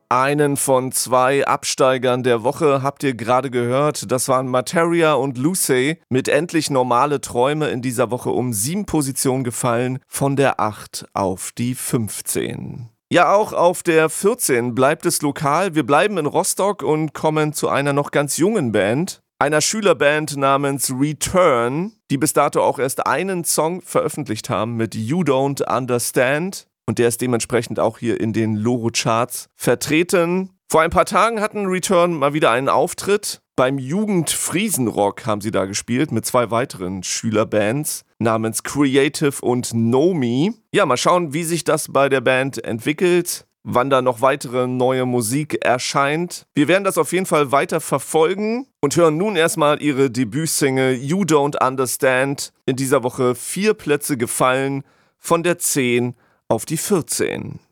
Einen von 2 Absteigern der Woche habt ihr gerade gehört. Das waren Materia und Lucy mit Endlich normale Träume in dieser Woche um 7 Positionen gefallen, von der 8 auf die 15. Ja, auch auf der 14 bleibt es lokal. Wir bleiben in Rostock und kommen zu einer noch ganz jungen Band. Einer Schülerband namens Return, die bis dato auch erst einen Song veröffentlicht haben mit You Don't Understand. Und der ist dementsprechend auch hier in den Loro-Charts vertreten. Vor ein paar Tagen hatten Return mal wieder einen Auftritt. Beim Jugend-Friesenrock haben sie da gespielt mit 2 weiteren Schülerbands namens Creative und Nomi. Ja, mal schauen, wie sich das bei der Band entwickelt, wann da noch weitere neue Musik erscheint. Wir werden das auf jeden Fall weiter verfolgen und hören nun erstmal ihre Debütsingle You Don't Understand. In dieser Woche 4 Plätze gefallen, von der 10 auf die 14.